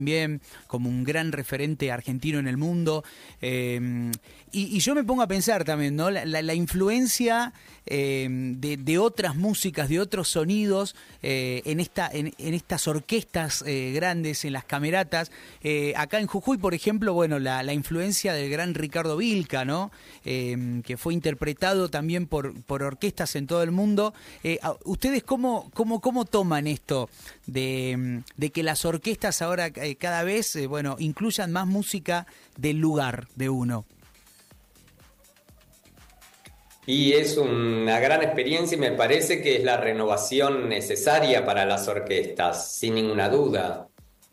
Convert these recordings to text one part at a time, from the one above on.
también como un gran referente argentino en el mundo. Y yo me pongo a pensar también, ¿no? La influencia de otras músicas, de otros sonidos en estas orquestas grandes, en las cameratas. Acá en Jujuy, por ejemplo, bueno, la influencia del gran Ricardo Vilca, ¿no? Que fue interpretado también por orquestas en todo el mundo. ¿Ustedes cómo toman esto de que las orquestas ahora cada vez incluyan más música del lugar de uno? Y es una gran experiencia y me parece que es la renovación necesaria para las orquestas, sin ninguna duda.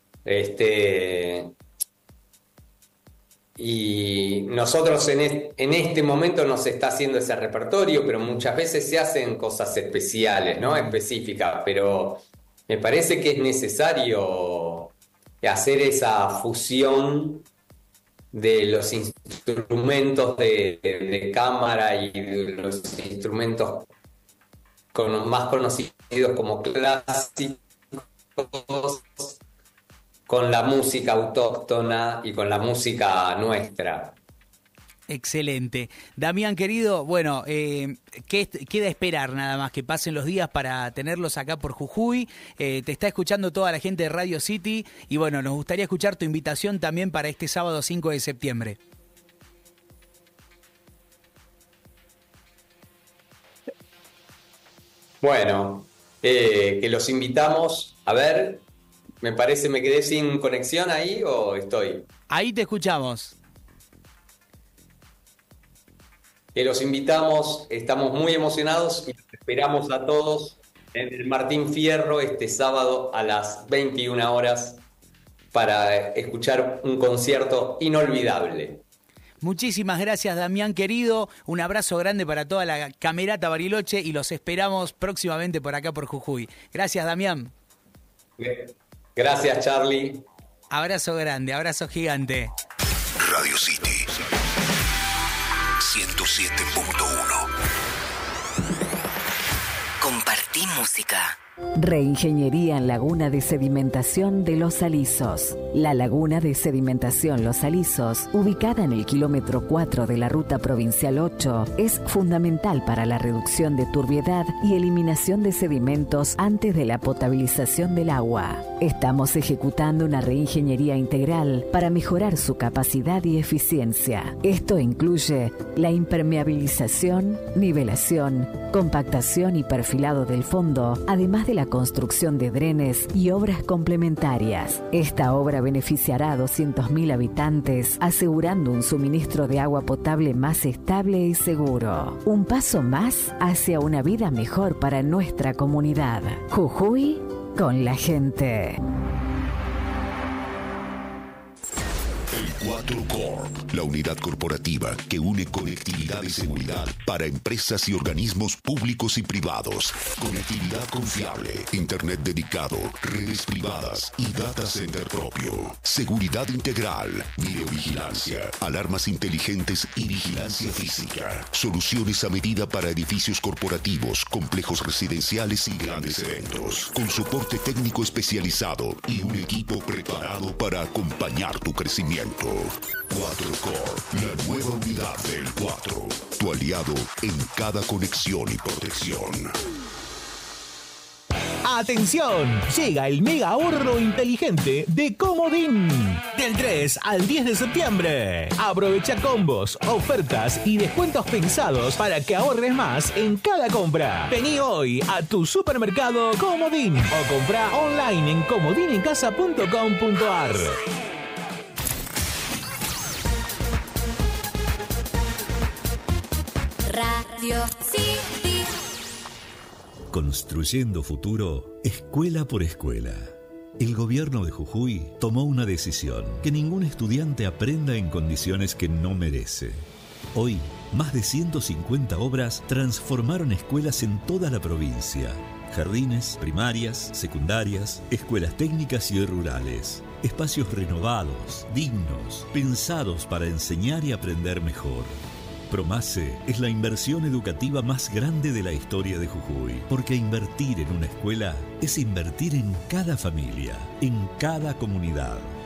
Y nosotros en este momento no se está haciendo ese repertorio, pero muchas veces se hacen cosas especiales, ¿no? Específicas, pero me parece que es necesario hacer esa fusión de los instrumentos de cámara y de los instrumentos más conocidos como clásicos, con la música autóctona y con la música nuestra. Excelente. Damián, querido, bueno, queda esperar nada más que pasen los días para tenerlos acá por Jujuy. Te está escuchando toda la gente de Radio City y bueno, nos gustaría escuchar tu invitación también para este sábado 5 de septiembre. Bueno, que los invitamos. A ver, me parece, ¿me quedé sin conexión ahí o estoy? Ahí te escuchamos. Que los invitamos, estamos muy emocionados y los esperamos a todos en el Martín Fierro este sábado a las 21 horas para escuchar un concierto inolvidable. Muchísimas gracias, Damián, querido. Un abrazo grande para toda la Camerata Bariloche y los esperamos próximamente por acá por Jujuy. Gracias, Damián. Gracias, Charlie. Abrazo grande, abrazo gigante. Radio City 107.1. Compartí música. Reingeniería en Laguna de Sedimentación de Los Alisos. La Laguna de Sedimentación Los Alisos, ubicada en el kilómetro 4 de la Ruta Provincial 8, es fundamental para la reducción de turbiedad y eliminación de sedimentos antes de la potabilización del agua. Estamos ejecutando una reingeniería integral para mejorar su capacidad y eficiencia. Esto incluye la impermeabilización, nivelación, compactación y perfilado del fondo, además de la construcción de drenes y obras complementarias. Esta obra beneficiará a 200.000 habitantes, asegurando un suministro de agua potable más estable y seguro. Un paso más hacia una vida mejor para nuestra comunidad. Jujuy con la gente. El 4 Corp, la unidad corporativa que une conectividad y seguridad para empresas y organismos públicos y privados. Conectividad confiable, internet dedicado, redes privadas y data center propio. Seguridad integral, videovigilancia, alarmas inteligentes y vigilancia física. Soluciones a medida para edificios corporativos, complejos residenciales y grandes eventos. Con soporte técnico especializado y un equipo preparado para acompañar tu crecimiento. 4 Corp, la nueva unidad del 4. Tu aliado en cada conexión y protección. ¡Atención! Llega el mega ahorro inteligente de Comodín. Del 3 al 10 de septiembre. Aprovecha combos, ofertas y descuentos pensados para que ahorres más en cada compra. Vení hoy a tu supermercado Comodín o comprá online en comodinencasa.com.ar. Radio City. Construyendo futuro, escuela por escuela. El gobierno de Jujuy tomó una decisión: que ningún estudiante aprenda en condiciones que no merece. Hoy, más de 150 obras transformaron escuelas en toda la provincia. Jardines, primarias, secundarias, escuelas técnicas y rurales. Espacios renovados, dignos, pensados para enseñar y aprender mejor. Promase es la inversión educativa más grande de la historia de Jujuy, porque invertir en una escuela es invertir en cada familia, en cada comunidad.